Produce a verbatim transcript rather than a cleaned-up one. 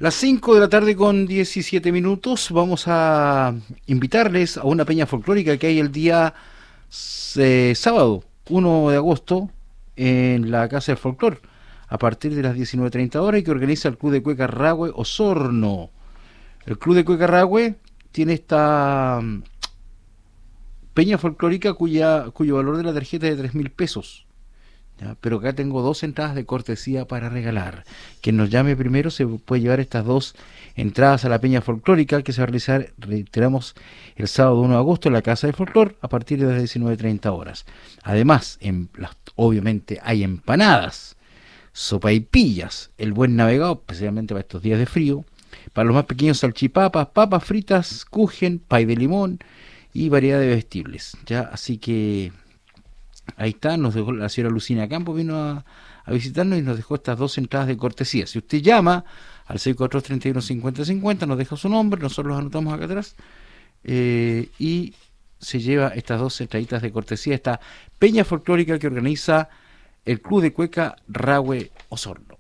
Las cinco de la tarde con diecisiete minutos vamos a invitarles a una peña folclórica que hay el día eh, sábado, uno de agosto, en la Casa del Folclor, a partir de las diecinueve treinta horas, y que organiza el Club de Cueca Rahue Osorno. El Club de Cueca Rahue tiene esta mm, peña folclórica cuya, cuyo valor de la tarjeta es de tres mil pesos. ¿Ya? Pero acá tengo dos entradas de cortesía para regalar. Quien nos llame primero se puede llevar estas dos entradas a la peña folclórica que se va a realizar, reiteramos, el sábado uno de agosto en la Casa de Folclor a partir de las diecinueve treinta horas. Además, en las, obviamente hay empanadas, sopaipillas, el buen navegado, especialmente para estos días de frío. Para los más pequeños, salchipapas, papas fritas, kuchen, pay de limón y variedad de vestibles. ¿Ya? Así que ahí está, nos dejó la señora Lucina Campos, vino a, a visitarnos y nos dejó estas dos entradas de cortesía. Si usted llama al seis cuatro dos, tres uno, cinco cero cinco cero, nos deja su nombre, nosotros los anotamos acá atrás, eh, y se lleva estas dos entraditas de cortesía, esta peña folclórica que organiza el Club de Cueca Rahue Osorno.